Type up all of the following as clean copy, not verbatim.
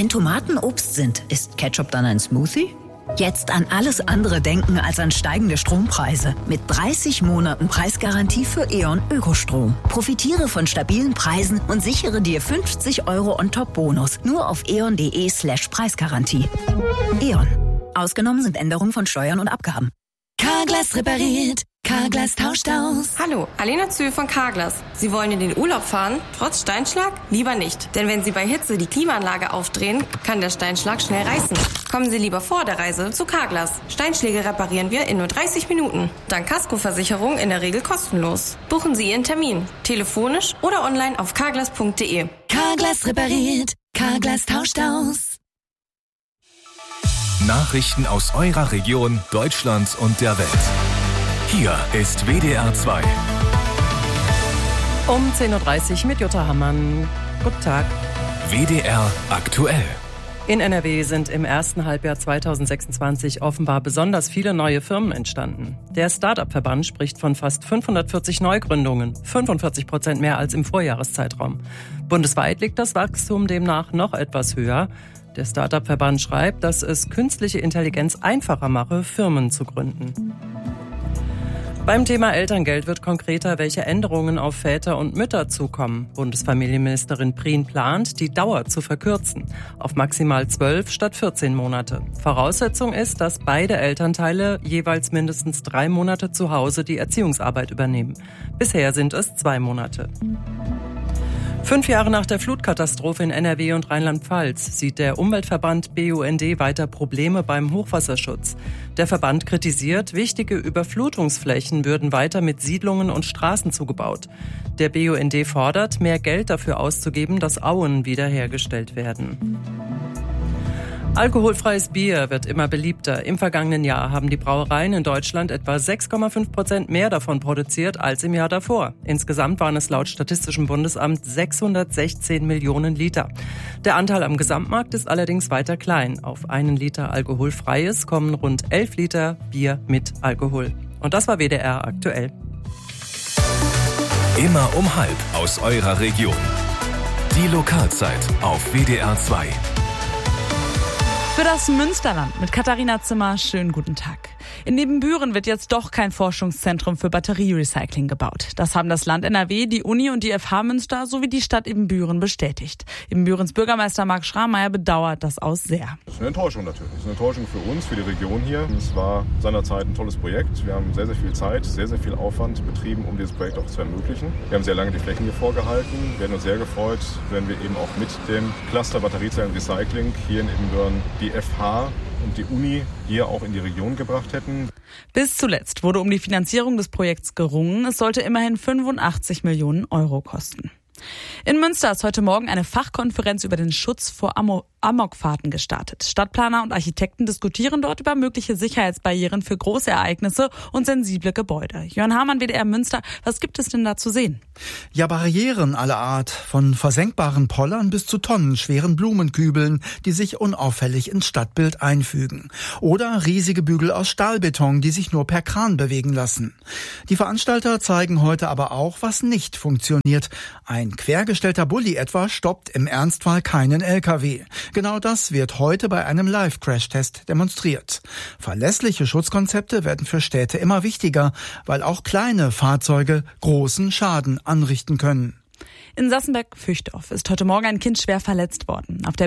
Wenn Tomaten Obst sind, ist Ketchup dann ein Smoothie? Jetzt an alles andere denken als an steigende Strompreise. Mit 30 Monaten Preisgarantie für E.ON Ökostrom. Profitiere von stabilen Preisen und sichere dir 50 € on top Bonus. Nur auf eon.de/Preisgarantie. E.ON. Ausgenommen sind Änderungen von Steuern und Abgaben. Carglass repariert. Carglass tauscht aus. Hallo, Alena Zühl von Carglass. Sie wollen in den Urlaub fahren, trotz Steinschlag? Lieber nicht. Denn wenn Sie bei Hitze die Klimaanlage aufdrehen, kann der Steinschlag schnell reißen. Kommen Sie lieber vor der Reise zu Carglass. Steinschläge reparieren wir in nur 30 Minuten. Dank Kaskoversicherung in der Regel kostenlos. Buchen Sie Ihren Termin. Telefonisch oder online auf carglass.de. Carglass repariert. Carglass tauscht aus. Nachrichten aus eurer Region, Deutschland und der Welt. Hier ist WDR 2. Um 10.30 Uhr mit Jutta Hammann. Guten Tag. WDR aktuell. In NRW sind im ersten Halbjahr 2026 offenbar besonders viele neue Firmen entstanden. Der Start-up-Verband spricht von fast 540 Neugründungen, 45% mehr als im Vorjahreszeitraum. Bundesweit liegt das Wachstum demnach noch etwas höher. Der Start-up-Verband schreibt, dass es künstliche Intelligenz einfacher mache, Firmen zu gründen. Beim Thema Elterngeld wird konkreter, welche Änderungen auf Väter und Mütter zukommen. Bundesfamilienministerin Prien plant, die Dauer zu verkürzen, auf maximal 12 statt 14 Monate. Voraussetzung ist, dass beide Elternteile jeweils mindestens 3 Monate zu Hause die Erziehungsarbeit übernehmen. Bisher sind es 2 Monate. 5 Jahre nach der Flutkatastrophe in NRW und Rheinland-Pfalz sieht der Umweltverband BUND weiter Probleme beim Hochwasserschutz. Der Verband kritisiert, wichtige Überflutungsflächen würden weiter mit Siedlungen und Straßen zugebaut. Der BUND fordert, mehr Geld dafür auszugeben, dass Auen wiederhergestellt werden. Alkoholfreies Bier wird immer beliebter. Im vergangenen Jahr haben die Brauereien in Deutschland etwa 6,5% mehr davon produziert als im Jahr davor. Insgesamt waren es laut Statistischem Bundesamt 616 Millionen Liter. Der Anteil am Gesamtmarkt ist allerdings weiter klein. Auf 1 Liter alkoholfreies kommen rund 11 Liter Bier mit Alkohol. Und das war WDR aktuell. Immer um 12:30 aus eurer Region. Die Lokalzeit auf WDR 2. Für das Münsterland mit Katharina Zimmer, schönen guten Tag. In Nebenbüren wird jetzt doch kein Forschungszentrum für Batterierecycling gebaut. Das haben das Land NRW, die Uni und die FH Münster sowie die Stadt Ibbenbüren bestätigt. Ibbenbürens Bürgermeister Marc Schrammeier bedauert das aus sehr. Das ist eine Enttäuschung natürlich. Das ist eine Enttäuschung für uns, für die Region hier. Es war seinerzeit ein tolles Projekt. Wir haben sehr, sehr viel Zeit, sehr, sehr viel Aufwand betrieben, um dieses Projekt auch zu ermöglichen. Wir haben sehr lange die Flächen hier vorgehalten. Wir hätten uns sehr gefreut, wenn wir eben auch mit dem Cluster Batteriezellen Recycling hier in Ibbenbüren die FH und die Uni hier auch in die Region gebracht hätten. Bis zuletzt wurde um die Finanzierung des Projekts gerungen. Es sollte immerhin 85 Millionen € kosten. In Münster ist heute Morgen eine Fachkonferenz über den Schutz vor Amokfahrten gestartet. Stadtplaner und Architekten diskutieren dort über mögliche Sicherheitsbarrieren für große Ereignisse und sensible Gebäude. Jörn Hamann, WDR Münster, was gibt es denn da zu sehen? Ja, Barrieren aller Art, von versenkbaren Pollern bis zu tonnenschweren Blumenkübeln, die sich unauffällig ins Stadtbild einfügen. Oder riesige Bügel aus Stahlbeton, die sich nur per Kran bewegen lassen. Die Veranstalter zeigen heute aber auch, was nicht funktioniert. Ein quergestellter Bulli etwa stoppt im Ernstfall keinen LKW. Genau das wird heute bei einem Live-Crash-Test demonstriert. Verlässliche Schutzkonzepte werden für Städte immer wichtiger, weil auch kleine Fahrzeuge großen Schaden anrichten können. In Sassenberg-Füchthof ist heute Morgen ein Kind schwer verletzt worden. Auf der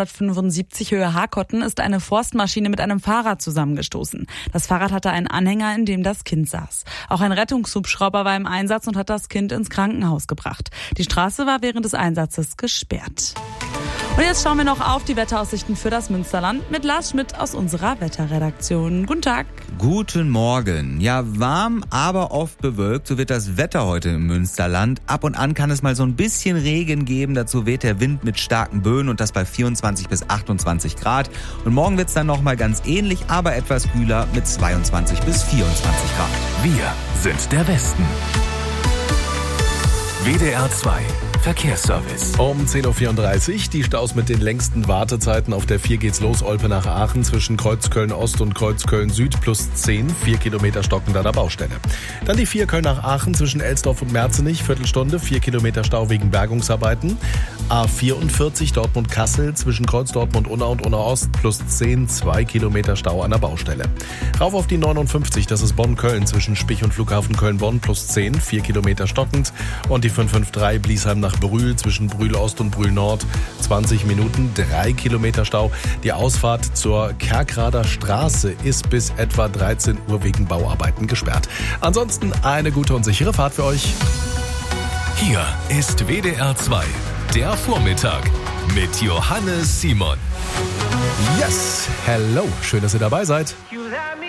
B475 Höhe Hakotten ist eine Forstmaschine mit einem Fahrrad zusammengestoßen. Das Fahrrad hatte einen Anhänger, in dem das Kind saß. Auch ein Rettungshubschrauber war im Einsatz und hat das Kind ins Krankenhaus gebracht. Die Straße war während des Einsatzes gesperrt. Und jetzt schauen wir noch auf die Wetteraussichten für das Münsterland mit Lars Schmidt aus unserer Wetterredaktion. Guten Tag. Guten Morgen. Ja, warm, aber oft bewölkt. So wird das Wetter heute im Münsterland. Ab und an kann es mal so ein bisschen Regen geben. Dazu weht der Wind mit starken Böen und das bei 24 bis 28 Grad. Und morgen wird es dann nochmal ganz ähnlich, aber etwas kühler mit 22 bis 24 Grad. Wir sind der Westen. WDR 2 Verkehrsservice. Um 10.34 Uhr die Staus mit den längsten Wartezeiten. Auf der 4 geht's los, Olpe nach Aachen zwischen Kreuz Köln-Ost und Kreuz Köln-Süd plus 10, 4 Kilometer stockend an der Baustelle. Dann die 4 Köln nach Aachen zwischen Elsdorf und Merzenich, Viertelstunde, 4 Kilometer Stau wegen Bergungsarbeiten. A44 Dortmund-Kassel zwischen Kreuz Dortmund-Unna und Unna-Ost plus 10, 2 Kilometer Stau an der Baustelle. Rauf auf die 59, das ist Bonn-Köln zwischen Spich und Flughafen Köln-Bonn plus 10, 4 Kilometer stockend. Und die 553 Bliesheim nach Brühl zwischen Brühl-Ost und Brühl-Nord, 20 Minuten, 3 Kilometer Stau. Die Ausfahrt zur Kerkrader Straße ist bis etwa 13 Uhr wegen Bauarbeiten gesperrt. Ansonsten eine gute und sichere Fahrt für euch. Hier ist WDR 2, der Vormittag mit Johannes Simon. Yes, hello, schön, dass ihr dabei seid.